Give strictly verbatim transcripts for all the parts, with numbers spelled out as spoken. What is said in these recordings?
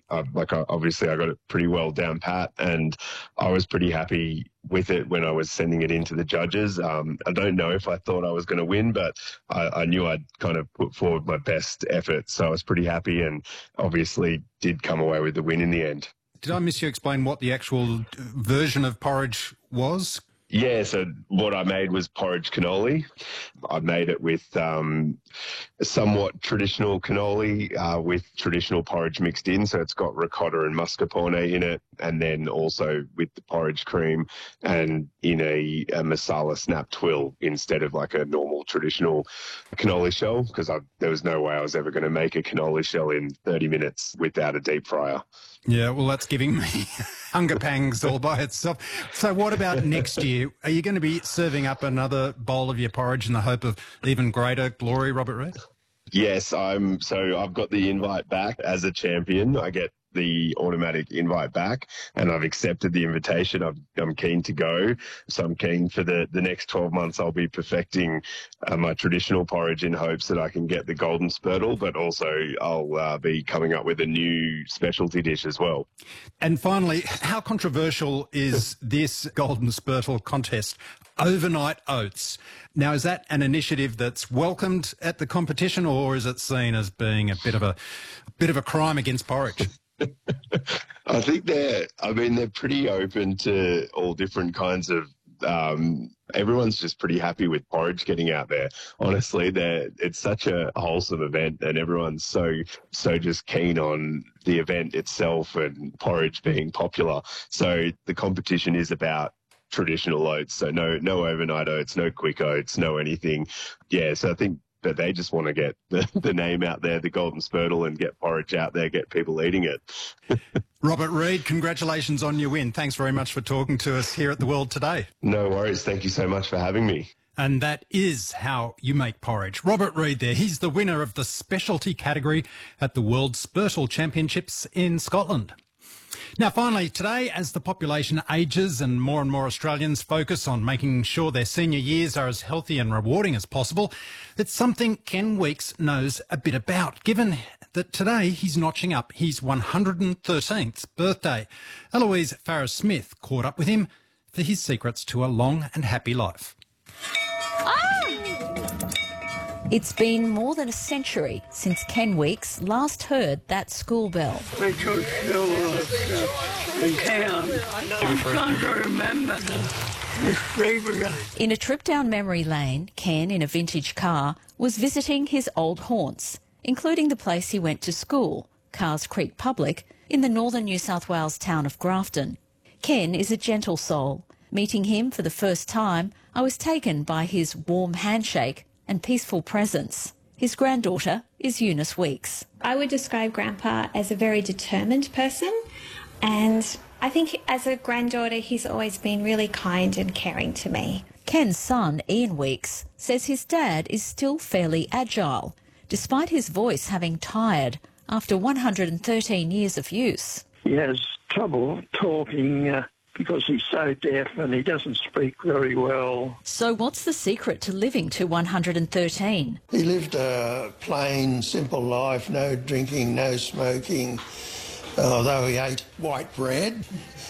Uh, like, I, obviously, I got it pretty well down pat, and I was pretty happy with it when I was sending it in to the judges. Um, I don't know if I thought I was going to win, but I, I knew I'd kind of put forward my best effort. So I was pretty happy, and obviously did come away with the win in the end. Did I miss you explain what the actual version of porridge was? Yeah, so what I made was porridge cannoli. I made it with um, somewhat traditional cannoli uh, with traditional porridge mixed in. So it's got ricotta and mascarpone in it, and then also with the porridge cream and in a, a masala snap twill instead of like a normal traditional cannoli shell, because there was no way I was ever going to make a cannoli shell in thirty minutes without a deep fryer. Yeah, well, that's giving me hunger pangs all by itself. So what about next year? Are you going to be serving up another bowl of your porridge in the hope of even greater glory, Robert Reid? Yes, I'm. So I've got the invite back as a champion. I get the automatic invite back, and I've accepted the invitation. I'm, I'm keen to go. So I'm keen for the, the next twelve months. I'll be perfecting uh, my traditional porridge in hopes that I can get the golden spurtle, but also I'll uh, be coming up with a new specialty dish as well. And finally, how controversial is this golden spurtle contest? Overnight oats. Now, is that an initiative that's welcomed at the competition, or is it seen as being a bit of a, a bit of a crime against porridge? I think they're, I mean, they're pretty open to all different kinds of, um, everyone's just pretty happy with porridge getting out there. Honestly, they're, it's such a wholesome event, and everyone's so, so just keen on the event itself and porridge being popular. So the competition is about traditional oats. So no, no overnight oats, no quick oats, no anything. Yeah. So I think that they just want to get the, the name out there, the golden spurtle, and get porridge out there, get people eating it. Robert Reid, congratulations on your win. Thanks very much for talking to us here at The World Today. No worries. Thank you so much for having me. And that is how you make porridge. Robert Reid there. He's the winner of the specialty category at the World Spurtle Championships in Scotland. Now, finally, today, as the population ages and more and more Australians focus on making sure their senior years are as healthy and rewarding as possible, it's something Ken Weeks knows a bit about, given that today he's notching up his one hundred thirteenth birthday. Eloise Farris-Smith caught up with him for his secrets to a long and happy life. It's been more than a century since Ken Weeks last heard that school bell. I could feel the town. I'm trying to remember. In a trip down memory lane, Ken, in a vintage car, was visiting his old haunts, including the place he went to school, Carrs Creek Public, in the northern New South Wales town of Grafton. Ken is a gentle soul. Meeting him for the first time, I was taken by his warm handshake and peaceful presence. His granddaughter is Eunice Weeks. I would describe Grandpa as a very determined person, and I think as a granddaughter he's always been really kind and caring to me. Ken's son, Ian Weeks, says his dad is still fairly agile, despite his voice having tired after one hundred thirteen years of use. He has trouble talking uh, because he's so deaf and he doesn't speak very well. So what's the secret to living to one hundred thirteen? He lived a plain, simple life, no drinking, no smoking, although he ate white bread.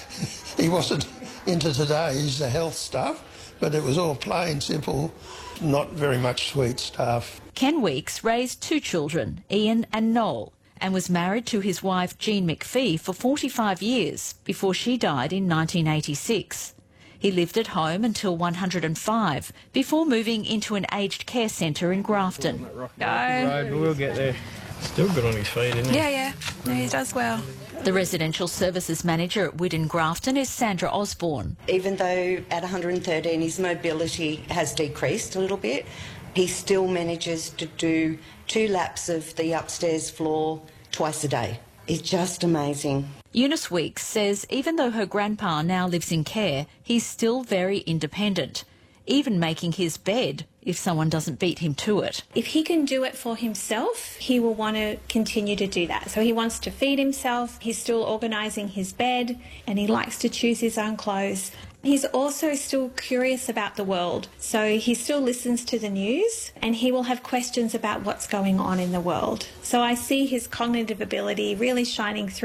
He wasn't into today's health stuff, but it was all plain, simple, not very much sweet stuff. Ken Weeks raised two children, Ian and Noel, and was married to his wife Jean McPhee for forty-five years before she died in nineteen eighty-six. He lived at home until one hundred five before moving into an aged care centre in Grafton. No. We'll get there. Still good on his feet, isn't he? Yeah, yeah. No, he does well. The residential services manager at Widden Grafton is Sandra Osborne. Even though at one hundred thirteen his mobility has decreased a little bit, he still manages to do two laps of the upstairs floor twice a day. It's just amazing. Eunice Weeks says even though her grandpa now lives in care, he's still very independent, even making his bed if someone doesn't beat him to it. If he can do it for himself, he will want to continue to do that. So he wants to feed himself, he's still organising his bed, and he likes to choose his own clothes. He's also still curious about the world, so he still listens to the news and he will have questions about what's going on in the world. So I see his cognitive ability really shining through.